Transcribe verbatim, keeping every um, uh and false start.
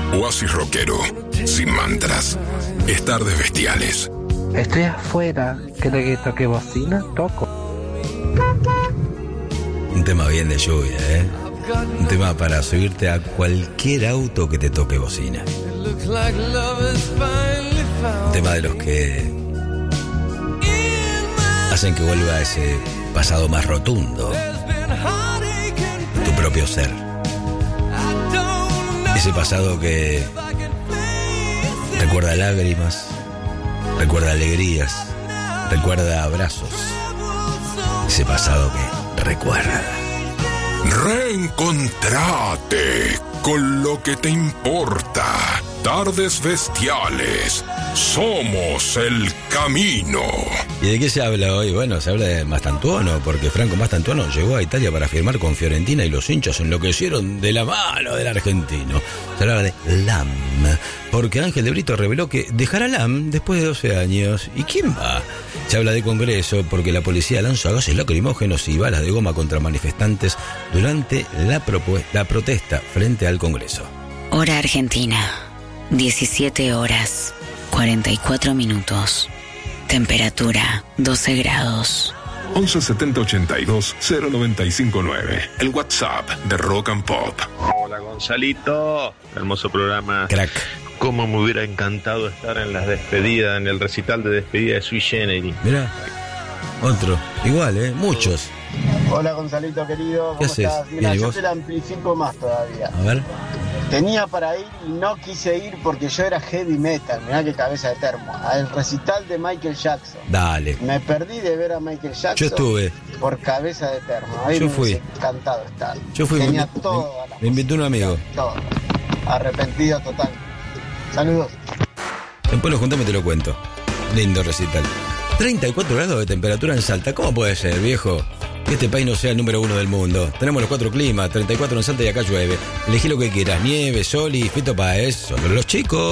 Oasis rockero, sin mantras. Es Tardes Bestiales. Estoy afuera. ¿Quiere que toque bocina? Toco. Un tema bien de lluvia, ¿eh? Un tema para subirte a cualquier auto que te toque bocina. Un tema de los que hacen que vuelva ese pasado más rotundo, tu propio ser. Ese pasado que recuerda lágrimas, recuerda alegrías, recuerda abrazos. Ese pasado que recuerda. Reencontrate con lo que te importa. Tardes Bestiales. Somos el camino. ¿Y de qué se habla hoy? Bueno, se habla de Mastantuono, porque Franco Mastantuono llegó a Italia para firmar con Fiorentina y los hinchas enloquecieron de la mano del argentino. Se hablaba de L A M, porque Ángel de Brito reveló que dejará L A M después de doce años. ¿Y quién va? Se habla de Congreso, porque la policía lanzó gases lacrimógenos y balas de goma contra manifestantes durante la, propu- la protesta frente al Congreso. Hora Argentina, diecisiete horas, cuarenta y cuatro minutos. Temperatura, doce grados. once setenta ochenta y dos cero noventa y cinco nueve. El WhatsApp de Rock and Pop. Hola Gonzalito, hermoso programa. Crack. Cómo me hubiera encantado estar en las despedidas, en el recital de despedida de Sui Generis. Mirá, otro, igual, ¿eh? Muchos. Hola Gonzalito querido, ¿cómo ¿Qué haces? estás? Mira, Bien, ¿y yo vos? te la amplifico más todavía. A ver. Tenía para ir y no quise ir porque yo era heavy metal, mirá qué cabeza de termo, al recital de Michael Jackson. Dale. Me perdí de ver a Michael Jackson. Yo estuve. Por cabeza de termo. Ahí Yo me fui. hubiese encantado estar. Yo fui. Tenía me, todo. me, me invitó un amigo. Todo. Arrepentido total. Saludos. Después lo juntamos y te lo cuento. Lindo recital. treinta y cuatro grados de temperatura en Salta. ¿Cómo puede ser, viejo? Que este país no sea el número uno del mundo. Tenemos los cuatro climas, treinta y cuatro en Salta y acá llueve. Elegí lo que quieras, nieve, sol y Fito Páez. Solo los chicos.